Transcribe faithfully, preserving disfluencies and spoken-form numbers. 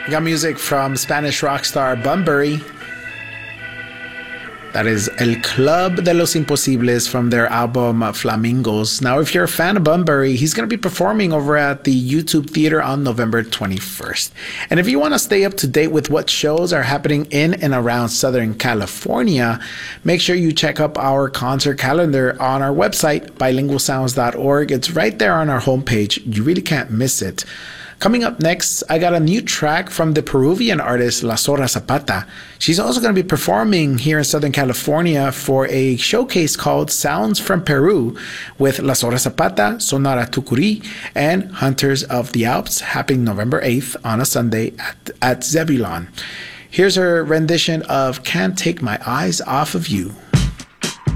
We got music from Spanish rock star Bunbury. That is El Club de los Imposibles from their album Flamingos. Now, if you're a fan of Bunbury, he's going to be performing over at the YouTube Theater on November twenty-first. And if you want to stay up to date with what shows are happening in and around Southern California, make sure you check up our concert calendar on our website, bilingual sounds dot org. It's right there on our homepage. You really can't miss it. Coming up next, I got a new track from the Peruvian artist La Zorra Zapata. She's also going to be performing here in Southern California for a showcase called Sounds from Peru with La Zorra Zapata, Sonara Tucuri, and Hunters of the Alps, happening November eighth on a Sunday at, at Zebulon. Here's her rendition of Can't Take My Eyes Off of You.